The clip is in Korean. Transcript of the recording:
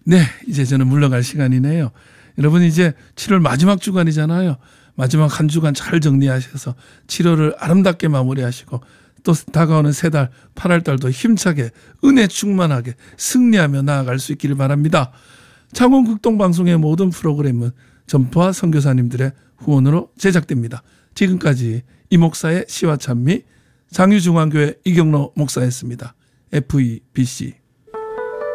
네, 이제 저는 물러갈 시간이네요. 여러분 이제 7월 마지막 주간이잖아요. 마지막 한 주간 잘 정리하셔서 7월을 아름답게 마무리하시고 또 다가오는 세 달, 8월 달도 힘차게 은혜 충만하게 승리하며 나아갈 수 있기를 바랍니다. 창원극동방송의 모든 프로그램은 전파 선교사님들의 후원으로 제작됩니다. 지금까지 이 목사의 시와 찬미 장유중앙교회 이경로 목사였습니다. FEBC